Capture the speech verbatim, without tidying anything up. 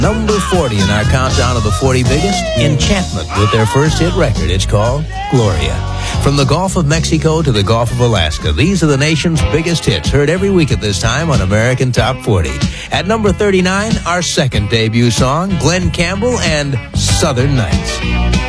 Number forty in our countdown of the forty biggest, Enchantment with their first hit record. It's called Gloria. From the Gulf of Mexico to the Gulf of Alaska, these are the nation's biggest hits, heard every week at this time on American Top forty. At number thirty-nine, our second debut song, Glenn Campbell and Southern Nights.